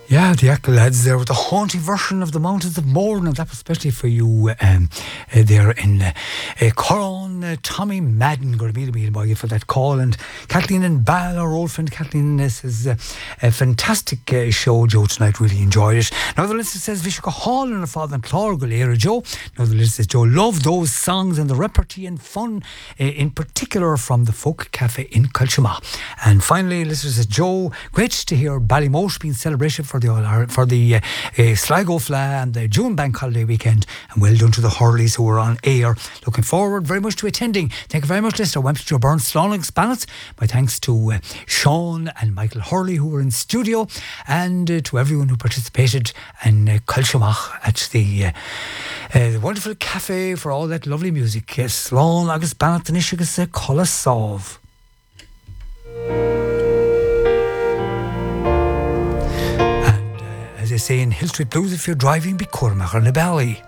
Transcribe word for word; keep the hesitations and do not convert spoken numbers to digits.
Yeah, the Ackle lads there with the haunting version of the Mountains of Mourne, and that was especially for you um, uh, there in uh, uh, Corran. Uh, Tommy Madden, going to be by you for that call, and Kathleen and Bal, our old friend Kathleen, this is uh, a fantastic uh, show, Joe, tonight. Really enjoyed it. Now the listener says Vishoka Hall and her father and Clár Galera, Joe. Now the listener says Joe loved those songs and the repartee and fun, uh, in particular from the Folk Cafe in Culchama. And finally, listener says Joe, great to hear Ballymote being celebrated for the for the uh, uh, Sligo Fla and the June Bank Holiday weekend, and well done to the Hurleys who were on air. Looking forward very much to attending. Thank you very much, listener. Went to Joe Burns, Slowling, Spanets. My thanks to uh, Sean and Michael Hurley who were in studio, and uh, to everyone who participated in uh, Culchama at the, uh, uh, the wonderful cafe for all that lovely music. Uh, Slán agus Spanets and Ishigas uh, Colasov. As they say in Hill Street Blues, if you're driving, be Cormac or Nabally.